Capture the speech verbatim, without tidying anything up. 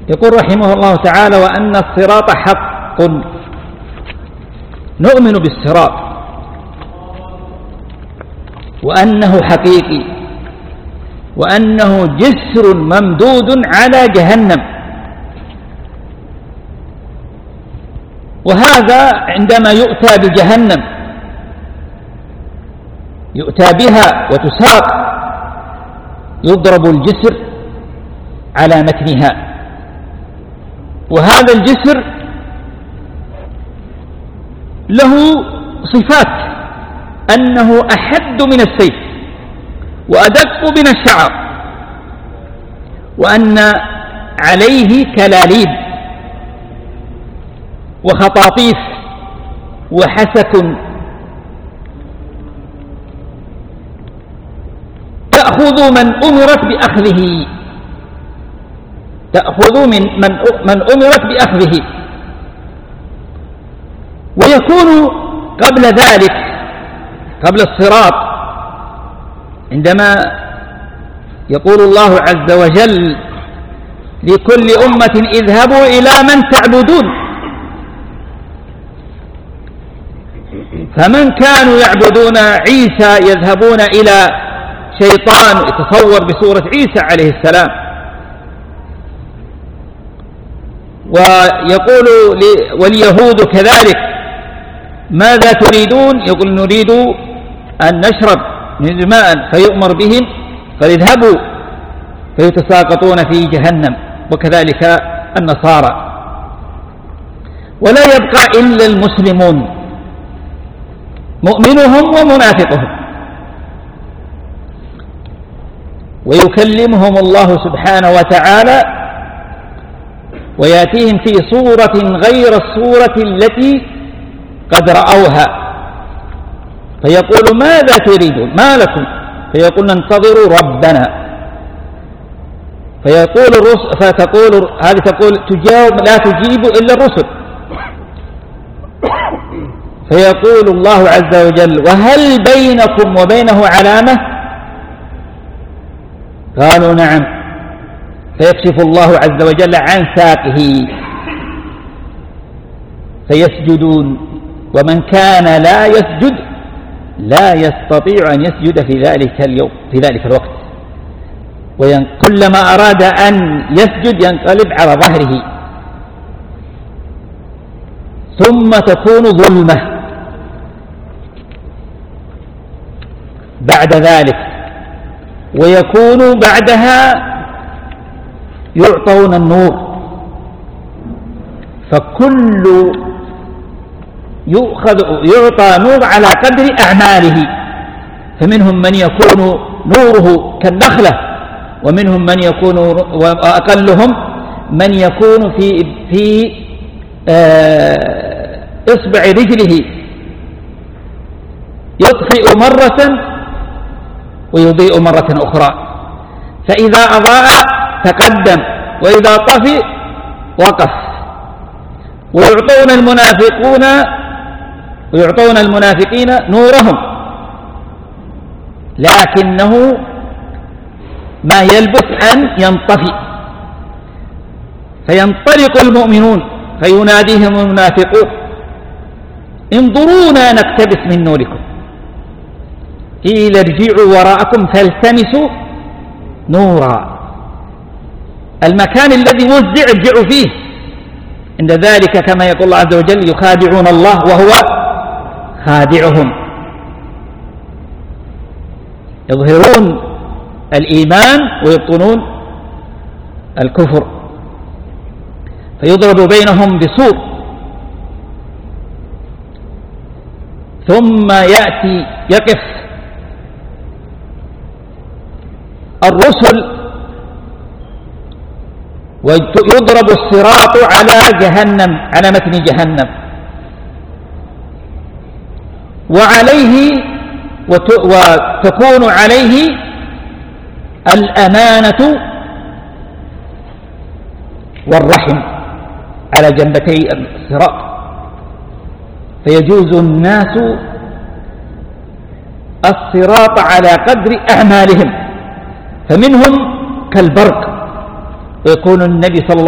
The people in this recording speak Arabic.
يقول رحمه الله تعالى: وأن الصراط حق. نؤمن بالصراط وأنه حقيقي، وأنه جسر ممدود على جهنم. وهذا عندما يؤتى بجهنم يؤتى بها وتساق، يضرب الجسر على متنها، وهذا الجسر له صفات: أنه أحد من السيف وأدق من الشعر، وأن عليه كلاليب وخطاطيف وحسك تأخذ من أمرت بأخذه تأخذ من من من أمرت بأخذه. ويكون قبل ذلك، قبل الصراط، عندما يقول الله عز وجل: لكل أمة اذهبوا إلى من تعبدون. فمن كانوا يعبدون عيسى يذهبون إلى شيطان يتصور بصورة عيسى عليه السلام، ويقول واليهود كذلك: ماذا تريدون؟ يقول: نريد أن نشرب من ماء، فيؤمر بهم فيذهبوا فيتساقطون في جهنم. وكذلك النصارى. ولا يبقى إلا المسلمون، مؤمنهم ومنافقهم. ويكلمهم الله سبحانه وتعالى ويأتيهم في صورة غير الصورة التي قد رأوها، فيقول: ماذا تريدون؟ ما لكم؟ فيقول: ننتظر ربنا. فيقول الرسل، فتقول هذه تقول تجاوب لا تجيب إلا الرسل. فيقول الله عز وجل: وهل بينكم وبينه علامة؟ قالوا: نعم. فيكشف الله عز وجل عن ساقه فيسجدون. ومن كان لا يسجد لا يستطيع أن يسجد في ذلك اليوم، في ذلك الوقت. وكلما أراد أن يسجد ينقلب على ظهره، ثم تكون ظلمة بعد ذلك، ويكون بعدها يعطون النور. فكل يؤخذ يعطى نور على قدر أعماله، فمنهم من يكون نوره كالنخلة، ومنهم من يكون، وأقلهم من يكون في في إصبع رجله، يطفئ مرة ويضيء مرة أخرى. فإذا أضاء تقدم، وإذا طفئ وقف. ويعطون المنافقون ويعطون المنافقين نورهم، لكنه ما يلبث أن ينطفئ. فينطلق المؤمنون فيناديهم المنافقون: انظرونا نقتبس من نوركم، قيل ارجعوا وراءكم فالتمسوا نورا. المكان الذي وزع ارجعوا فيه. عند ذلك كما يقول الله عز وجل: يخادعون الله وهو خادعهم. يظهرون الإيمان ويبطنون الكفر. فيضرب بينهم بسور، ثم يأتي يقف الرسل ويضرب الصراط على جهنم، على متن جهنم، وعليه وتكون عليه الأمانة والرحم على جنبتي الصراط. فيجوز الناس الصراط على قدر أعمالهم، فمنهم كالبرق. ويكون النبي صلى الله